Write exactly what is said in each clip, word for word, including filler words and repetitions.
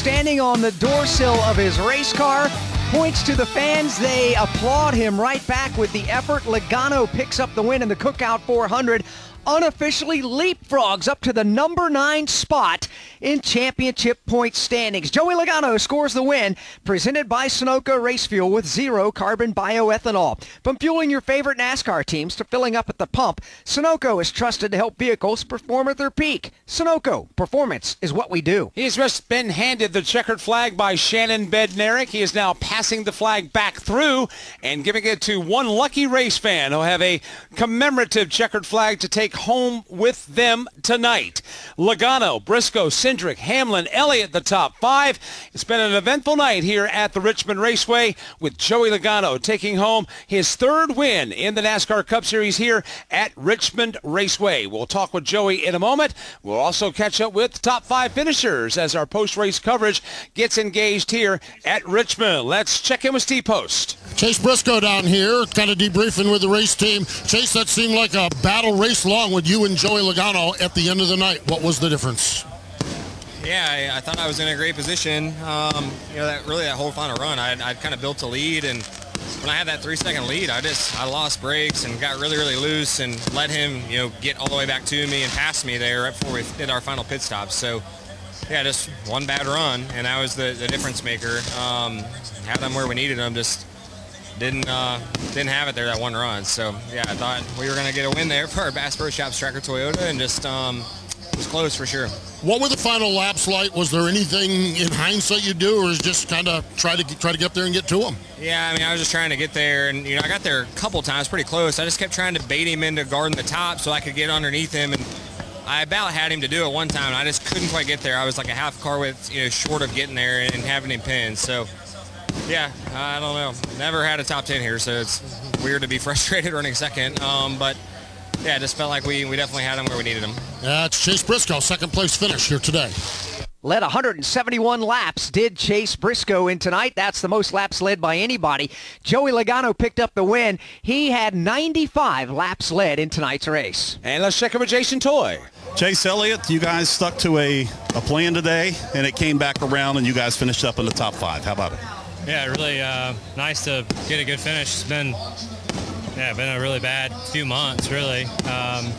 standing on the door sill of his race car, points to the fans. They applaud him right back with the effort. Logano picks up the win in the Cookout four hundred. Unofficially leapfrogs up to the number nine spot in championship point standings. Joey Logano scores the win, presented by Sunoco Race Fuel with zero carbon bioethanol. From fueling your favorite NASCAR teams to filling up at the pump, Sunoco is trusted to help vehicles perform at their peak. Sunoco, performance is what we do. He has just been handed the checkered flag by Shannon Bednarik. He is now passing the flag back through and giving it to one lucky race fan who'll have a commemorative checkered flag to take home with them tonight. Logano, Briscoe, Cindric, Hamlin, Elliott, the top five. It's been an eventful night here at the Richmond Raceway with Joey Logano taking home his third win in the NASCAR Cup Series here at Richmond Raceway. We'll talk with Joey in a moment. We'll also catch up with top five finishers as our post-race coverage gets engaged here at Richmond. Let's check in with Steve Post. Chase Briscoe down here, kind of debriefing with the race team. Chase, that seemed like a battle race long with you and Joey Logano at the end of the night. What was the difference? Yeah, I, I thought I was in a great position. Um, you know, that really that whole final run, I'd, I'd kind of built a lead, and when I had that three-second lead, I just I lost brakes and got really, really loose and let him, you know, get all the way back to me and pass me there right before we did our final pit stop. So, yeah, just one bad run, and that was the, the difference maker. Um, had them where we needed them, just didn't uh, didn't have it there that one run. So, yeah, I thought we were going to get a win there for our Bass Pro Shops Tracker Toyota, and just um, it was close for sure. What were the final laps like? Was there anything in hindsight you do, or is just kind of try to try to get up there and get to him? Yeah, I mean, I was just trying to get there, and you know, I got there a couple times, pretty close. I just kept trying to bait him into guarding the top so I could get underneath him, and I about had him to do it one time, and I just couldn't quite get there. I was like a half car width, you know, short of getting there and having him pinned. So, yeah, I don't know. Never had a top ten here, so it's weird to be frustrated running second. Um, but yeah, it just felt like we, we definitely had him where we needed him. That's Chase Briscoe, second place finish here today. Led one hundred seventy-one laps, did Chase Briscoe in tonight. That's the most laps led by anybody. Joey Logano picked up the win. He had ninety-five laps led in tonight's race. And let's check in with Jason Toy. Chase Elliott, you guys stuck to a, a plan today, and it came back around, and you guys finished up in the top five. How about it? Yeah, really uh, nice to get a good finish. It's been, yeah, been a really bad few months, really. Um,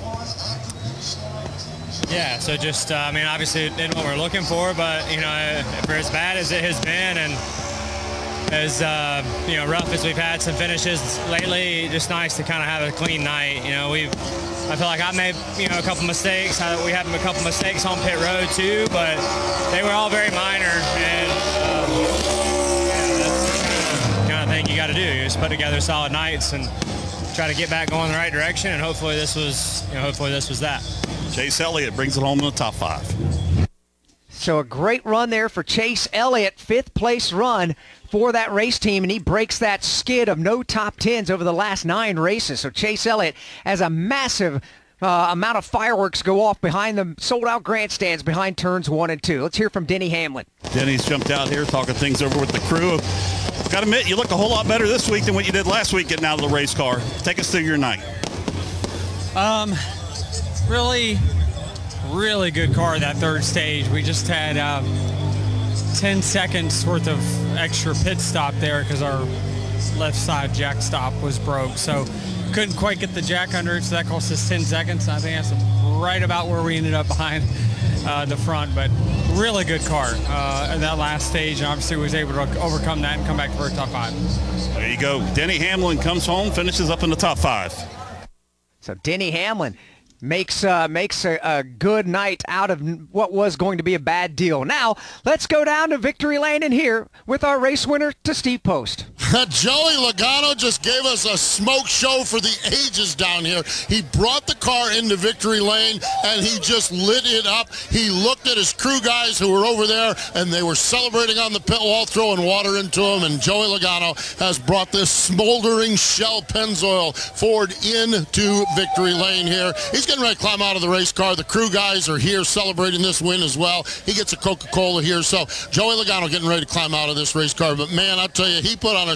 yeah, so just, uh, I mean, obviously it didn't what we're looking for, but, you know, for as bad as it has been and as, uh, you know, rough as we've had some finishes lately, just nice to kind of have a clean night. You know, we've, I feel like I made, you know, a couple mistakes. I, we had a couple mistakes on pit road, too, but they were all very minor, and um, yeah, that's the kind of thing you got to do. You just put together solid nights and try to get back going in the right direction, and hopefully this was, you know, hopefully this was that. Chase Elliott brings it home in the top five. So a great run there for Chase Elliott, fifth place run for that race team, and he breaks that skid of no top tens over the last nine races. So Chase Elliott has a massive uh, amount of fireworks go off behind the sold-out grandstands behind turns one and two. Let's hear from Denny Hamlin. Denny's jumped out here talking things over with the crew. Got to admit, you look a whole lot better this week than what you did last week getting out of the race car. Take us through your night. Um, really, really good car that third stage. We just had um, ten seconds worth of extra pit stop there because our left side jack stop was broke. So couldn't quite get the jack under it, so that cost us ten seconds. I think that's right about where we ended up behind uh, the front, but really good car uh, in that last stage, and obviously was able to overcome that and come back for a top five. There you go. Denny Hamlin comes home, finishes up in the top five. So Denny Hamlin makes uh, makes a, a good night out of what was going to be a bad deal. Now, let's go down to Victory Lane and here with our race winner, to Steve Post. Joey Logano just gave us a smoke show for the ages down here. He brought the car into Victory Lane, and he just lit it up. He looked at his crew guys who were over there, and they were celebrating on the pit wall, throwing water into him, and Joey Logano has brought this smoldering Shell Pennzoil Ford into Victory Lane here. He's getting ready to climb out of the race car. The crew guys are here celebrating this win as well. He gets a Coca-Cola here. So Joey Logano getting ready to climb out of this race car. But, man, I'll tell you, he put on a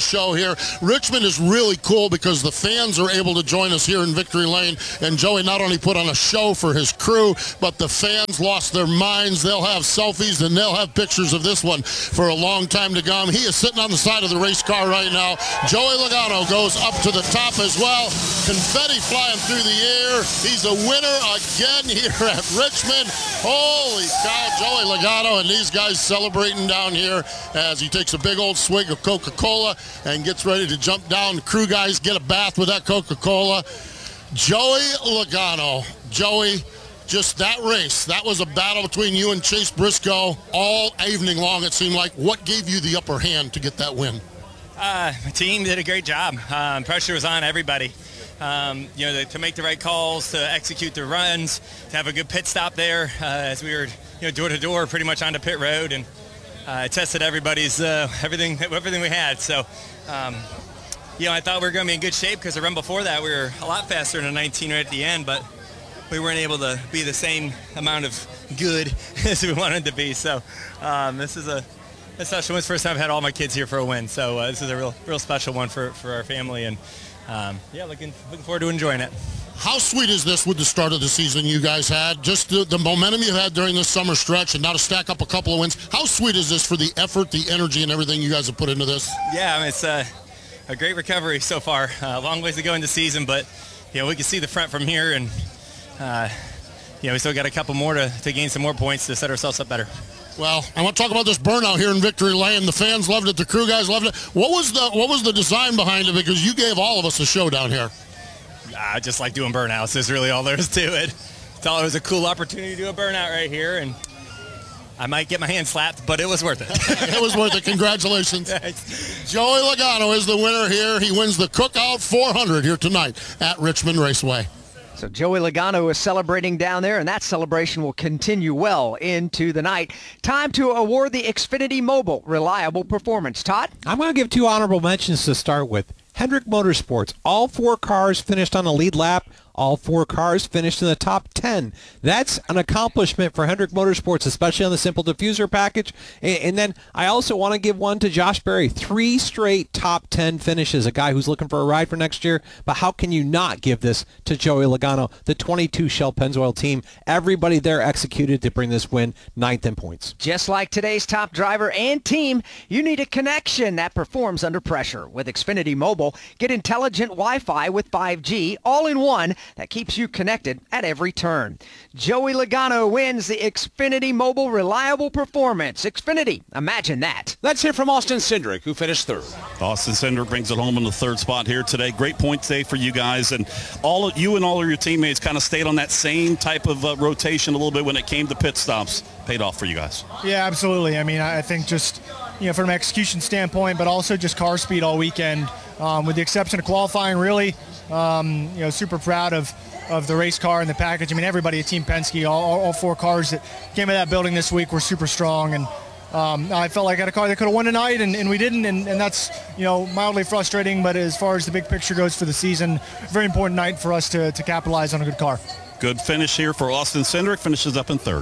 show here. Richmond is really cool because the fans are able to join us here in Victory Lane, and Joey not only put on a show for his crew, but the fans lost their minds. They'll have selfies and they'll have pictures of this one for a long time to come. He is sitting on the side of the race car right now. Joey Logano goes up to the top as well. Confetti flying through the air. He's a winner again here at Richmond. Holy cow, Joey Logano and these guys celebrating down here as he takes a big old swig of Coca-Cola and gets ready to jump down. The crew guys get a bath with that Coca-Cola. Joey Logano. Joey, just that race, that was a battle between you and Chase Briscoe all evening long, it seemed like. What gave you the upper hand to get that win? Uh, my team did a great job. Um, pressure was on everybody. Um, you know, the, to make the right calls, to execute the runs, to have a good pit stop there uh, as we were, you know, door to door, pretty much onto pit road, and uh, tested everybody's uh, everything, everything we had. So, um, you know, I thought we were going to be in good shape because the run before that we were a lot faster than a nineteen right at the end, but we weren't able to be the same amount of good as we wanted to be. So, um, this is a a special one. It's the first time I've had all my kids here for a win, so uh, this is a real, real special one for, for our family, and um, yeah, looking looking forward to enjoying it. How sweet is this with the start of the season you guys had? Just the, the momentum you had during this summer stretch and now to stack up a couple of wins. How sweet is this for the effort, the energy, and everything you guys have put into this? Yeah, I mean, it's uh, a great recovery so far. A uh, long ways to go in the season, but you know, we can see the front from here, and uh, you know, we still got a couple more to, to gain some more points to set ourselves up better. Well, I want to talk about this burnout here in Victory Lane. The fans loved it. The crew guys loved it. What was the what was the design behind it? Because you gave all of us a show down here. I just like doing burnouts. Is really all there is to it. Thought it was a cool opportunity to do a burnout right here, and I might get my hand slapped, but it was worth it. It was worth it. Congratulations. Joey Logano is the winner here. He wins the Cookout four hundred here tonight at Richmond Raceway. So Joey Logano is celebrating down there, and that celebration will continue well into the night. Time to award the Xfinity Mobile Reliable Performance. Todd? I'm going to give two honorable mentions to start with. Hendrick Motorsports, all four cars finished on the lead lap. All four cars finished in the top ten. That's an accomplishment for Hendrick Motorsports, especially on the simple diffuser package. And, and then I also want to give one to Josh Berry. Three straight top ten finishes, a guy who's looking for a ride for next year. But how can you not give this to Joey Logano, the twenty-two Shell Pennzoil team? Everybody there executed to bring this win ninth in points. Just like today's top driver and team, you need a connection that performs under pressure. With Xfinity Mobile, get intelligent Wi-Fi with five G, all in one, that keeps you connected at every turn. Joey Logano wins the Xfinity Mobile Reliable Performance. Xfinity, imagine that. Let's hear from Austin Cindric, who finished third. Austin Cindric brings it home in the third spot here today. Great points day for you guys, and all of you and all of your teammates kind of stayed on that same type of uh, rotation a little bit when it came to pit stops. Paid off for you guys. Yeah, absolutely. I mean, I think just, you know, from an execution standpoint, but also just car speed all weekend, um, with the exception of qualifying, really. Um, you know, super proud of, of the race car and the package. I mean, everybody at Team Penske, all, all four cars that came in that building this week were super strong. And um, I felt like I had a car that could have won tonight, and, and we didn't. And, and that's, you know, mildly frustrating. But as far as the big picture goes for the season, very important night for us to, to capitalize on a good car. Good finish here for Austin Cindric. Finishes up in third.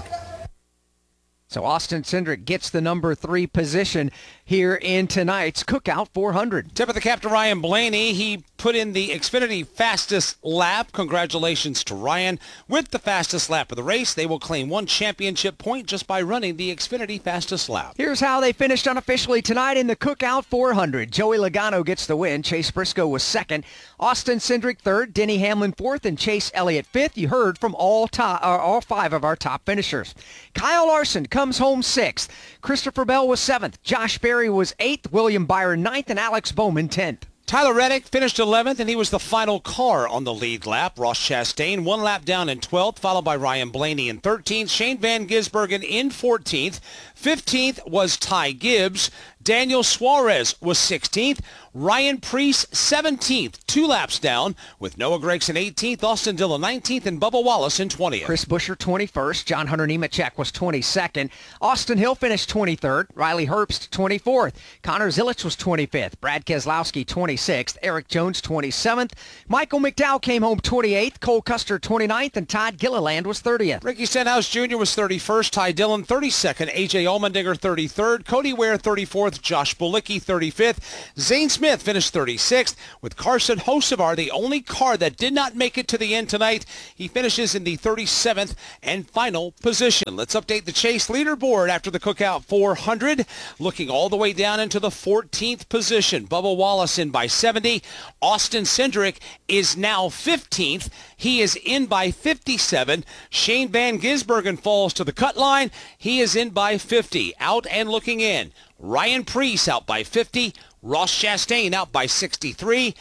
So Austin Cindric gets the number three position here in tonight's Cookout four hundred. Tip of the cap to Ryan Blaney. He put in the Xfinity fastest lap. Congratulations to Ryan. With the fastest lap of the race, they will claim one championship point just by running the Xfinity fastest lap. Here's how they finished unofficially tonight in the Cookout four hundred. Joey Logano gets the win. Chase Briscoe was second. Austin Cindric third. Denny Hamlin fourth. And Chase Elliott fifth. You heard from all, top, uh, all five of our top finishers. Kyle Larson comes home sixth. Christopher Bell was seventh. Josh Berry was eighth. William Byron ninth. And Alex Bowman tenth. Tyler Reddick finished eleventh, and he was the final car on the lead lap. Ross Chastain one lap down in twelfth, followed by Ryan Blaney in thirteenth. Shane Van Gisbergen in fourteenth. fifteenth was Ty Gibbs. Daniel Suarez was sixteenth. Ryan Preece seventeenth, two laps down, with Noah Gragson eighteenth, Austin Dillon nineteenth, and Bubba Wallace in twentieth. Chris Buescher twenty-first. John Hunter Nemechek was twenty-second. Austin Hill finished twenty-third. Riley Herbst twenty-fourth. Connor Zilisch was twenty-fifth. Brad Keselowski twenty-sixth. Eric Jones twenty-seventh. Michael McDowell came home twenty-eighth. Cole Custer twenty-ninth. And Todd Gilliland was thirtieth. Ricky Stenhouse Junior was thirty-first. Ty Dillon thirty-second. A J Allmendinger thirty-third. Cody Ware thirty-fourth. thirty-fourth, Josh Bolicki thirty-fifth, Zane Smith finished thirty-sixth, with Carson Hocevar the only car that did not make it to the end tonight. He finishes in the thirty-seventh and final position. Let's update the Chase leaderboard after the Cookout four hundred, looking all the way down into the fourteenth position. Bubba Wallace in by seventy. Austin Cindric is now fifteenth. He is in by fifty-seven. Shane Van Gisbergen falls to the cut line. He is in by fifty. Out and looking in. Ryan Preece out by fifty. Ross Chastain out by sixty-three.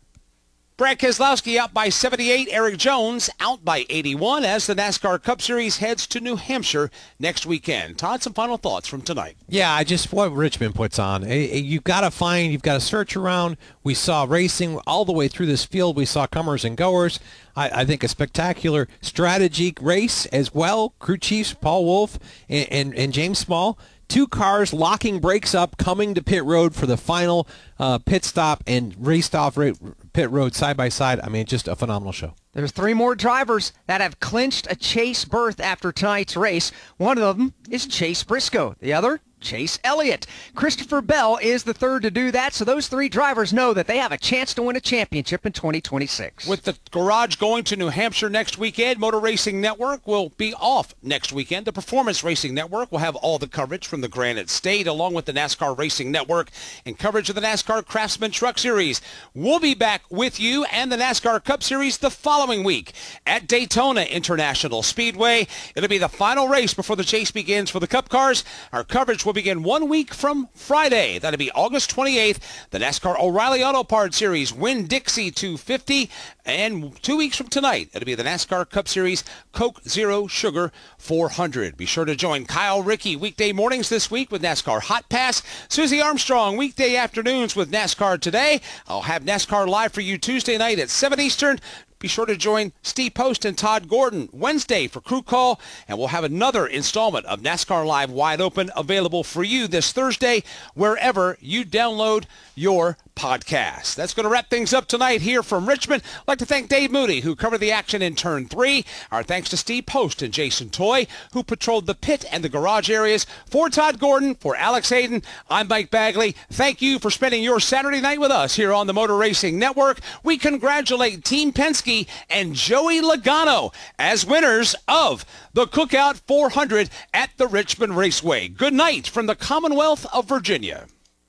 Brad Keselowski out by seventy-eight. Eric Jones out by eighty-one as the NASCAR Cup Series heads to New Hampshire next weekend. Todd, some final thoughts from tonight. Yeah, I just what Richmond puts on. You've got to find, you've got to search around. We saw racing all the way through this field. We saw comers and goers. I, I think a spectacular strategy race as well. Crew chiefs Paul Wolfe and, and, and James Small. Two cars locking brakes up, coming to pit road for the final uh, pit stop and raced off ra- pit road side by side. I mean, just a phenomenal show. There's three more drivers that have clinched a Chase berth after tonight's race. One of them is Chase Briscoe. The other, Chase Elliott. Christopher Bell is the third to do that, so those three drivers know that they have a chance to win a championship in twenty twenty-six. With the garage going to New Hampshire next weekend, Motor Racing Network will be off next weekend. The Performance Racing Network will have all the coverage from the Granite State, along with the NASCAR Racing Network and coverage of the NASCAR Craftsman Truck Series. We'll be back with you and the NASCAR Cup Series the following week at Daytona International Speedway. It'll be the final race before the chase begins for the Cup cars. Our coverage will begin one week from Friday. That'll be August twenty-eighth. The NASCAR O'Reilly Auto Parts Series Winn-Dixie two fifty. And two weeks from tonight, it'll be the NASCAR Cup Series Coke Zero Sugar four hundred. Be sure to join Kyle Rickey weekday mornings this week with NASCAR Hot Pass. Susie Armstrong weekday afternoons with NASCAR Today. I'll have NASCAR live for you Tuesday night at seven Eastern. Be sure to join Steve Post and Todd Gordon Wednesday for Crew Call, and we'll have another installment of NASCAR Live Wide Open available for you this Thursday wherever you download your podcast. That's going to wrap things up tonight here from Richmond. I'd like to thank Dave Moody, who covered the action in Turn three. Our thanks to Steve Post and Jason Toy, who patrolled the pit and the garage areas. For Todd Gordon, for Alex Hayden, I'm Mike Bagley. Thank you for spending your Saturday night with us here on the Motor Racing Network. We congratulate Team Penske and Joey Logano as winners of the Cookout four hundred at the Richmond Raceway. Good night from the Commonwealth of Virginia.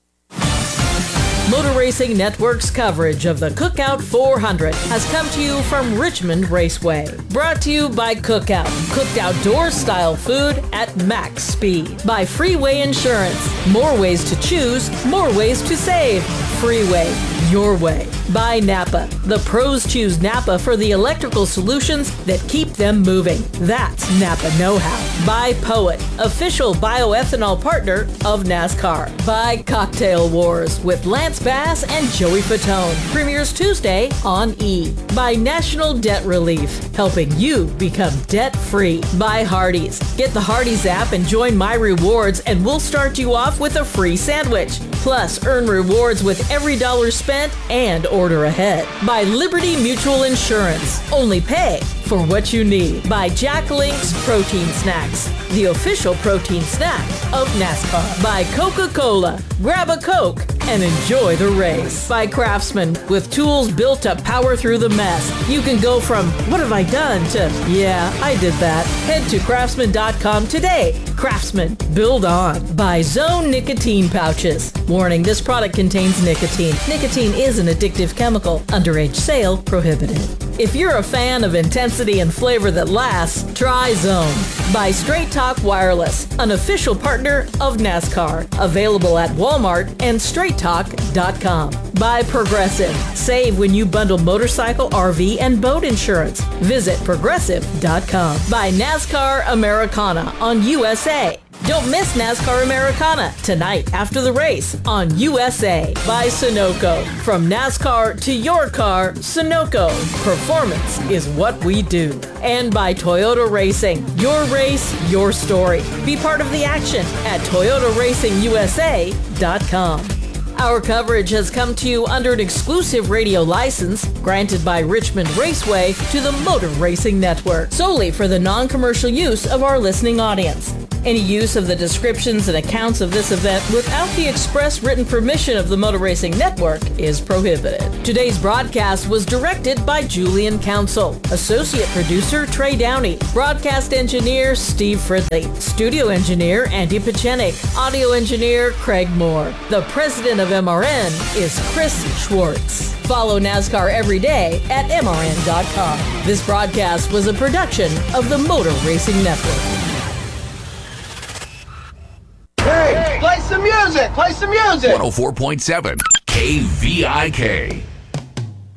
Motor Racing Network's coverage of the Cookout four hundred has come to you from Richmond Raceway. Brought to you by Cookout, cooked outdoor style food at max speed. By Freeway Insurance, more ways to choose, more ways to save. Freeway, your way. By Napa, the pros choose Napa for the electrical solutions that keep them moving. That's Napa know-how. By Poet, official bioethanol partner of NASCAR. By Cocktail Wars with Lance Bass and Joey Fatone. Premieres Tuesday on E! By National Debt Relief, helping you become debt-free. By Hardee's. Get the Hardee's app and join My Rewards, and we'll start you off with a free sandwich. Plus, earn rewards with every dollar spent and order ahead. By Liberty Mutual Insurance. Only pay for what you need. By Jack Link's Protein Snacks, the official protein snack of NASCAR. By Coca-Cola. Grab a Coke and enjoy the race. By Craftsman, with tools built to power through the mess. You can go from, what have I done, to, yeah, I did that. Head to craftsman dot com today. Craftsman, build on. By Zone Nicotine Pouches. Warning, this product contains nicotine. Nicotine is an addictive chemical. Underage sale prohibited. If you're a fan of intensity and flavor that lasts, try Zone. By Straight Talk Wireless, an official partner of NASCAR. Available at Walmart and straight talk dot com. By Progressive. Save when you bundle motorcycle, R V, and boat insurance. Visit progressive dot com. By NASCAR Americana on U S A. Don't miss NASCAR Americana tonight after the race on U S A. By Sunoco. From NASCAR to your car, Sunoco. Performance is what we do. And by Toyota Racing. Your race, your story. Be part of the action at toyota racing u s a dot com. Our coverage has come to you under an exclusive radio license granted by Richmond Raceway to the Motor Racing Network, solely for the non-commercial use of our listening audience. Any use of the descriptions and accounts of this event without the express written permission of the Motor Racing Network is prohibited. Today's broadcast was directed by Julian Council, associate producer Trey Downey, broadcast engineer Steve Fridley, studio engineer Andy Pachenik, audio engineer Craig Moore. The president of M R N is Chris Schwartz. Follow NASCAR every day at M R N dot com. This broadcast was a production of the Motor Racing Network. Hey, play some music! Play some music! one oh four point seven K V I K.